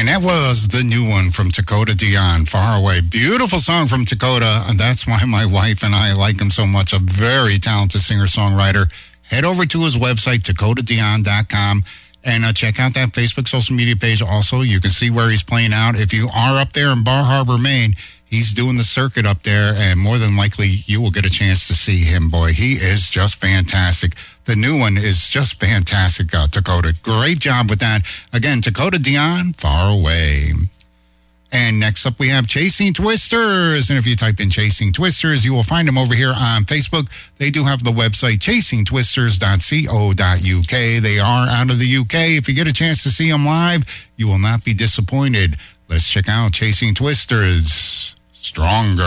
And that was the new one from Dakota Dion, Far Away. Beautiful song from Dakota. And that's why my wife and I like him so much. A very talented singer-songwriter. Head over to his website, dakotadion.com, and check out that Facebook social media page also. You can see where he's playing out. If you are up there in Bar Harbor, Maine, he's doing the circuit up there, and more than likely you will get a chance to see him, boy. He is just fantastic. The new one is just fantastic, Dakota. Great job with that. Again, Dakota Dion, Far Away. And next up we have Chasing Twisters. And if you type in Chasing Twisters, you will find them over here on Facebook. They do have the website, chasingtwisters.co.uk. They are out of the UK. If you get a chance to see them live, you will not be disappointed. Let's check out Chasing Twisters. Stronger.